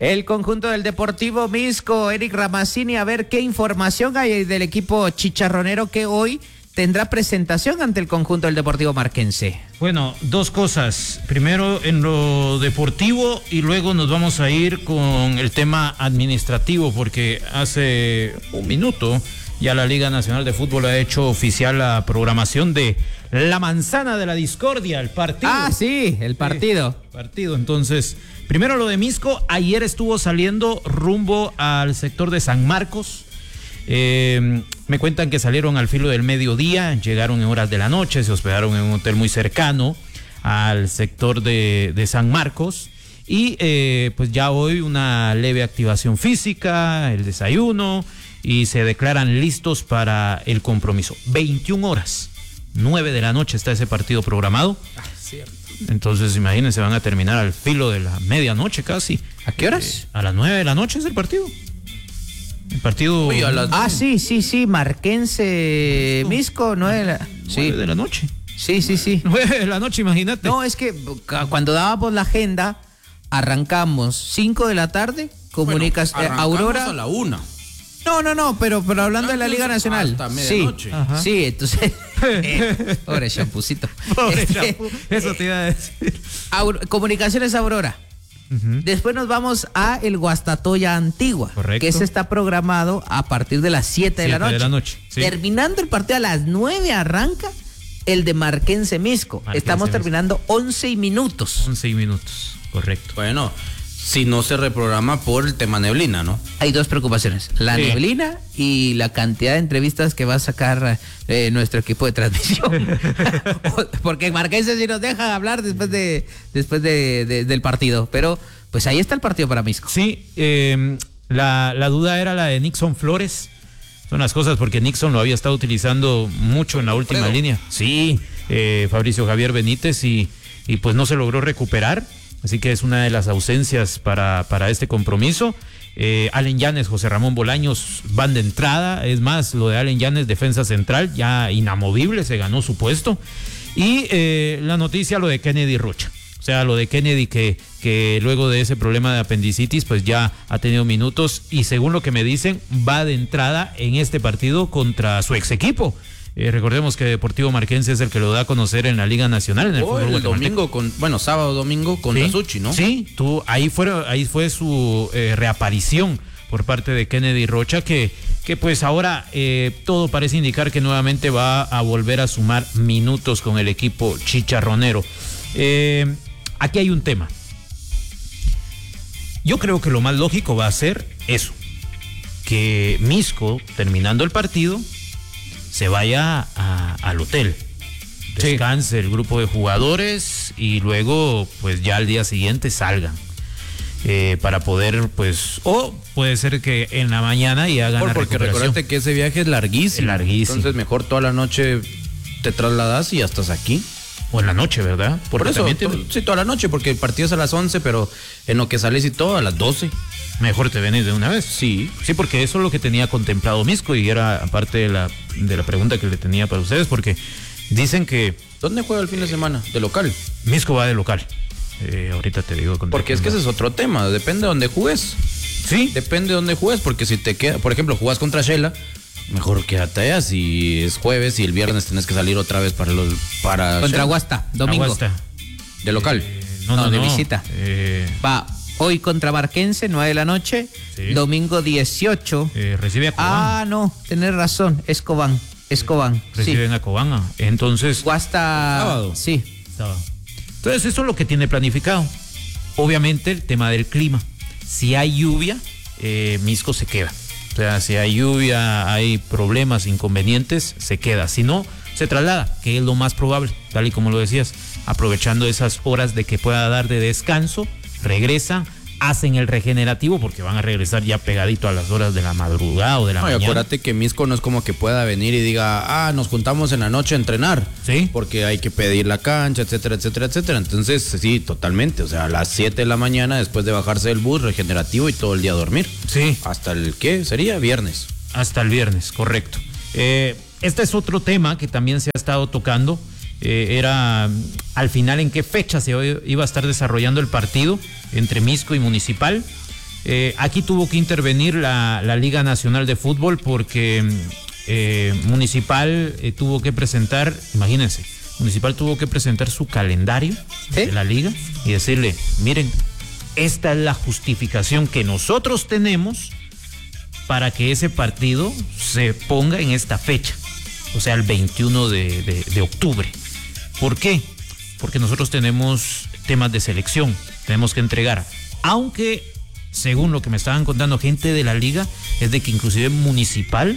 El conjunto del Deportivo Misco, Eric Ramazzini, a ver qué información hay del equipo chicharronero que hoy tendrá presentación ante el conjunto del Deportivo Marquense. Bueno, dos cosas. Primero en lo deportivo y luego nos vamos a ir con el tema administrativo, porque hace un minuto ya la Liga Nacional de Fútbol ha hecho oficial la programación de la Manzana de la Discordia, el partido. Ah, sí, el partido. Partido, entonces, primero lo de Misco, ayer estuvo saliendo rumbo al sector de San Marcos. Me cuentan que salieron al filo del mediodía, llegaron en horas de la noche, se hospedaron en un hotel muy cercano al sector de San Marcos y pues ya hoy una leve activación física, el desayuno y se declaran listos para el compromiso. 21 horas, 9 de la noche está ese partido programado. Ah, cierto. Entonces imagínense, van a terminar al filo de la medianoche casi. ¿A qué horas? A las 9 de la noche es el partido. El partido. Uy, sí, Marquense, Misco, 9 de la... Sí. 9 de la noche. Sí. 9 de la noche, imagínate. No, es que cuando dábamos la agenda, arrancamos 5 de la tarde, Aurora. A la 1. No, pero hablando de la Liga Nacional. Hasta medianoche. Sí, entonces. Pobre champucito. Eso te iba a decir. Comunicaciones Aurora. Después nos vamos a el Guastatoya Antigua. Correcto. Que ese está programado a partir de las 7 de la noche. Sí. Terminando el partido a las 9 arranca el de Marquense Misco. Estamos terminando 11 minutos. 11 minutos, correcto. Bueno, si no se reprograma por el tema neblina, ¿no? Hay dos preocupaciones, la neblina y la cantidad de entrevistas que va a sacar nuestro equipo de transmisión. Porque Marquense sí nos deja hablar después del partido, pero pues ahí está el partido para Misco. Sí, la duda era la de Nixon Flores. Son las cosas porque Nixon lo había estado utilizando mucho en la última línea. Sí, Fabricio Javier Benítez y pues no se logró recuperar. Así que es una de las ausencias para este compromiso. Allen Yanes, José Ramón Bolaños van de entrada. Es más, lo de Allen Yanes, defensa central, ya inamovible, se ganó su puesto. Y la noticia, lo de Kennedy Rocha. O sea, lo de Kennedy que luego de ese problema de apendicitis, pues ya ha tenido minutos. Y según lo que me dicen, va de entrada en este partido contra su ex equipo. Recordemos que Deportivo Marquense es el que lo da a conocer en la Liga Nacional, en el fútbol domingo sábado domingo contra Suchi, ¿no? Sí, ahí fue su reaparición por parte de Kennedy Rocha, que pues ahora todo parece indicar que nuevamente va a volver a sumar minutos con el equipo chicharronero. Aquí hay un tema. Yo creo que lo más lógico va a ser eso, que Misco, terminando el partido, se vaya al hotel, descanse el grupo de jugadores y luego pues ya al día siguiente salgan para poder pues, o puede ser que en la mañana y hagan la porque recuperación. recuérdate que ese viaje es larguísimo. Entonces mejor toda la noche te trasladas y ya estás aquí. O en la noche, ¿verdad? Por eso, sí, toda la noche, porque el partido es a las 11, pero en lo que sales y todo, a las 12. Mejor te venís de una vez. Sí, porque eso es lo que tenía contemplado Misco y era aparte de la pregunta que le tenía para ustedes, porque dicen que... ¿Dónde juega el fin de semana? ¿De local? Misco va de local. Ahorita te digo. Porque es que ese es otro tema, depende de dónde juegues. Sí. Depende de dónde juegues, porque si te queda, por ejemplo, jugás contra Shela, mejor quédate allá si es jueves y el viernes tenés que salir otra vez para contra Shela. Aguasta, domingo. Aguasta. ¿De local? No, de visita. Va hoy contra Marquense, 9 de la noche. Sí. Domingo 18. Recibe a Cobán. Ah, no, tenés razón, es Cobán. Reciben a Cobán. Entonces. Aguasta. Sábado. Sí. Sábado. Entonces, eso es lo que tiene planificado. Obviamente, el tema del clima. Si hay lluvia, Misco se queda. O sea, si hay lluvia, hay problemas, inconvenientes, se queda. Si no, se traslada, que es lo más probable, tal y como lo decías, aprovechando esas horas de que pueda dar de descanso, regresan, hacen el regenerativo, porque van a regresar ya pegadito a las horas de la madrugada o de la mañana. Acuérdate que Misco no es como que pueda venir y diga, nos juntamos en la noche a entrenar. Sí. Porque hay que pedir la cancha, etcétera, etcétera, etcétera. Entonces, sí, totalmente. O sea, a las 7 de la mañana, después de bajarse del bus, regenerativo y todo el día a dormir. Sí. ¿Hasta el qué? ¿Sería? Viernes. Hasta el viernes, correcto. Este es otro tema que también se ha estado tocando. Era al final en qué fecha se iba a estar desarrollando el partido entre Misco y Municipal. Aquí tuvo que intervenir la Liga Nacional de Fútbol porque Municipal tuvo que presentar, imagínense, Municipal tuvo que presentar su calendario de la liga y decirle, miren, esta es la justificación que nosotros tenemos para que ese partido se ponga en esta fecha, o sea, el 21 de octubre. ¿Por qué? Porque nosotros tenemos temas de selección, tenemos que entregar, aunque según lo que me estaban contando gente de la liga, es de que inclusive Municipal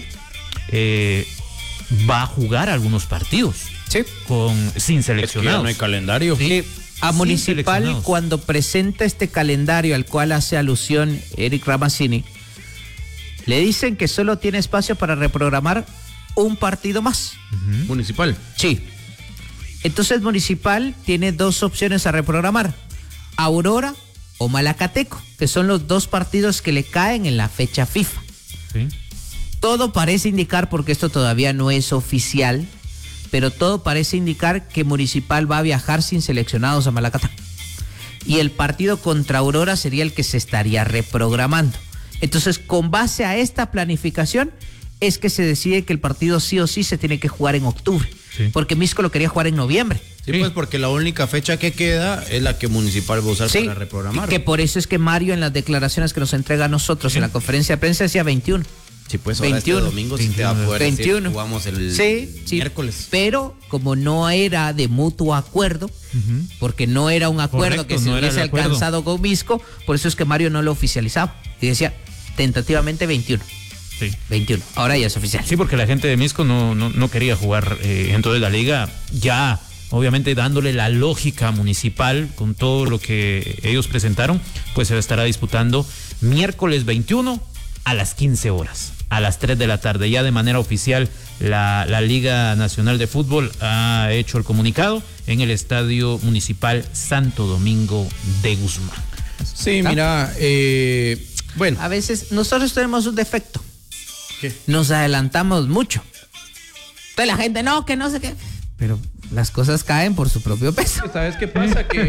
va a jugar algunos partidos sin seleccionados. Es que ya no hay calendario. Sí. A Municipal, cuando presenta este calendario al cual hace alusión Eric Ramazzini, le dicen que solo tiene espacio para reprogramar un partido más. Municipal. Sí. Entonces Municipal tiene dos opciones a reprogramar: Aurora o Malacateco, que son los dos partidos que le caen en la fecha FIFA. Sí. Todo parece indicar, porque esto todavía no es oficial, pero todo parece indicar que Municipal va a viajar sin seleccionados a Malacatá. Y el partido contra Aurora sería el que se estaría reprogramando. Entonces, con base a esta planificación, es que se decide que el partido sí o sí se tiene que jugar en octubre. Sí. Porque Misco lo quería jugar en noviembre. Sí, pues porque la única fecha que queda es la que Municipal va a usar para reprogramar. Que por eso es que Mario, en las declaraciones que nos entrega a nosotros en la conferencia de prensa, decía 21. Sí, pues ahora 21, este domingo 21, sí te va a poder 21. Decir, jugamos el miércoles. Pero como no era de mutuo acuerdo, porque no era un acuerdo que se hubiese alcanzado con Misco, por eso es que Mario no lo oficializaba. Y decía tentativamente 21. Sí. 21. Ahora ya es oficial. Sí, porque la gente de Misco no quería jugar entonces la liga, ya obviamente dándole la lógica Municipal con todo lo que ellos presentaron, pues se estará disputando miércoles 21 a las 15 horas, a las 3 de la tarde. Ya de manera oficial la Liga Nacional de Fútbol ha hecho el comunicado en el Estadio Municipal Santo Domingo de Guzmán. Sí, mira, bueno. A veces nosotros tenemos un defecto. ¿Qué? Nos adelantamos mucho. Entonces la gente, que no sé qué. Pero las cosas caen por su propio peso. ¿Sabes qué pasa? Que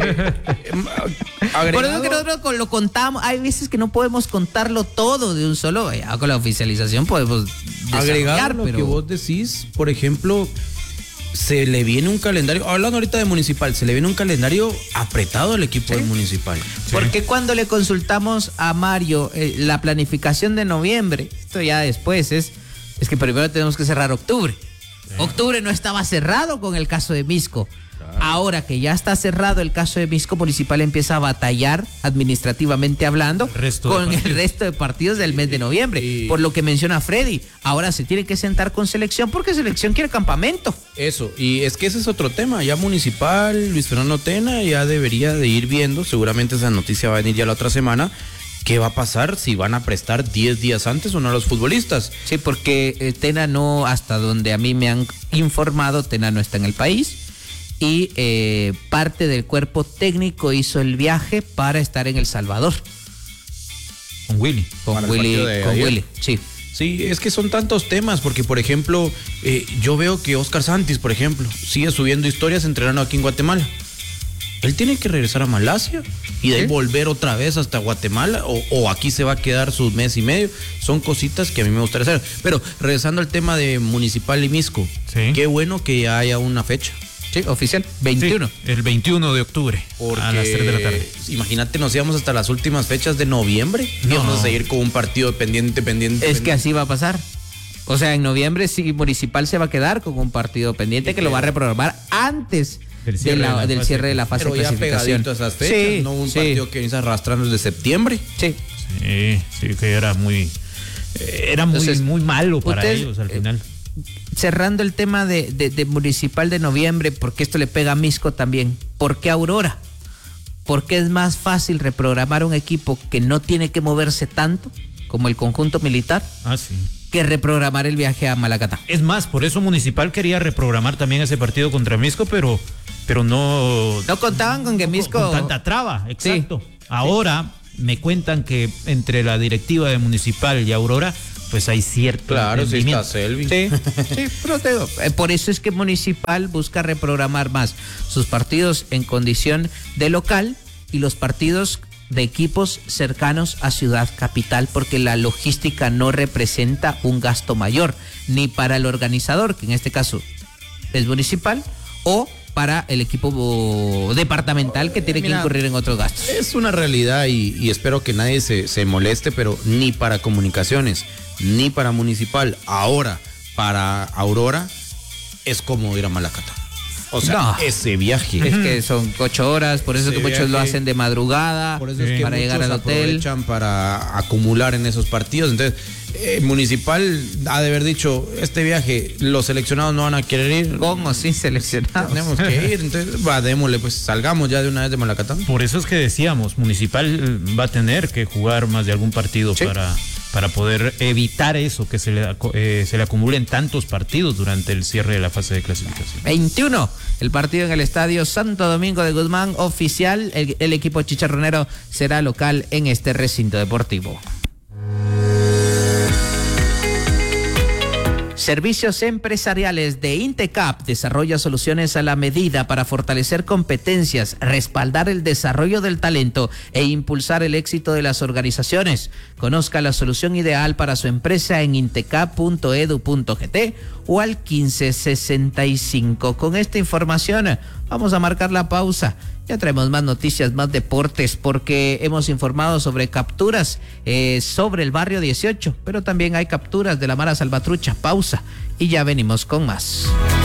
por eso que nosotros lo contamos. Hay veces que no podemos contarlo todo de un solo. Ya con la oficialización podemos agregar lo que vos decís. Por ejemplo, se le viene un calendario, hablando ahorita de Municipal, se le viene un calendario apretado al equipo del Municipal. Sí. Porque cuando le consultamos a Mario la planificación de noviembre, esto ya después es que primero tenemos que cerrar octubre. Octubre no estaba cerrado con el caso de Misco. Claro. Ahora que ya está cerrado el caso de Misco, Municipal empieza a batallar administrativamente hablando con el resto de partidos del mes de noviembre. Por lo que menciona Freddy, ahora se tiene que sentar con selección porque selección quiere campamento. Eso, y es que ese es otro tema. Ya Municipal, Luis Fernando Tena ya debería de ir viendo, seguramente esa noticia va a venir ya la otra semana. ¿Qué va a pasar si van a prestar 10 días antes o no a los futbolistas? Sí, porque Tena no, hasta donde a mí me han informado, Tena no está en el país y parte del cuerpo técnico hizo el viaje para estar en El Salvador. Con Willy. Con Willy, sí. Sí, es que son tantos temas, porque por ejemplo, yo veo que Oscar Santis, por ejemplo, sigue subiendo historias entrenando aquí en Guatemala. Él tiene que regresar a Malasia y de ahí volver otra vez hasta Guatemala o aquí se va a quedar su mes y medio. Son cositas que a mí me gustaría hacer. Pero regresando al tema de Municipal y Misco, qué bueno que haya una fecha. Sí, oficial, 21. Sí, el 21 de octubre a las 3 de la tarde. Imagínate, nos íbamos hasta las últimas fechas de noviembre y vamos a seguir con un partido pendiente. Es que así va a pasar. O sea, en noviembre sí, Municipal se va a quedar con un partido pendiente que lo va a reprogramar antes del cierre de la fase de clasificación. Pero ya pegadito a esas fechas, no un partido que viene arrastrando desde septiembre. Sí, que era muy Entonces, muy malo para ellos al final. Cerrando el tema de Municipal de noviembre, porque esto le pega a Misco también. ¿Por qué Aurora? Porque es más fácil reprogramar un equipo que no tiene que moverse tanto, como el conjunto militar, que reprogramar el viaje a Malacatá. Es más, por eso Municipal quería reprogramar también ese partido contra Misco, pero no contaban con que Misco... Con tanta traba, exacto. Sí. Ahora me cuentan que entre la directiva de Municipal y Aurora, pues hay cierto... Claro, sí está Selvi. Sí, pero te digo, por eso es que Municipal busca reprogramar más sus partidos en condición de local y los partidos de equipos cercanos a Ciudad Capital, porque la logística no representa un gasto mayor, ni para el organizador, que en este caso es municipal, o para el equipo departamental que tiene que incurrir en otros gastos. Es una realidad y espero que nadie se moleste, pero ni para comunicaciones, ni para municipal, ahora para Aurora, es como ir a Malacatán. O sea, no, ese viaje. Es que son 8 horas, por eso es que muchos lo hacen de madrugada, por eso es que para llegar al hotel. Aprovechan para acumular en esos partidos. Entonces, municipal ha de haber dicho, este viaje, los seleccionados no van a querer ir. ¿Cómo sin seleccionados? Tenemos que ir, entonces, démosle, pues salgamos ya de una vez de Malacatán. Por eso es que decíamos, municipal va a tener que jugar más de algún partido, ¿sí?, para poder evitar eso, que se le acumulen tantos partidos durante el cierre de la fase de clasificación. 21, el partido en el Estadio Santo Domingo de Guzmán, oficial, el equipo chicharronero será local en este recinto deportivo. Servicios empresariales de Intecap desarrolla soluciones a la medida para fortalecer competencias, respaldar el desarrollo del talento e impulsar el éxito de las organizaciones. Conozca la solución ideal para su empresa en intecap.edu.gt o al 1565. Con esta información vamos a marcar la pausa. Ya traemos más noticias, más deportes, porque hemos informado sobre capturas sobre el barrio 18, pero también hay capturas de la Mara Salvatrucha. Pausa y ya venimos con más.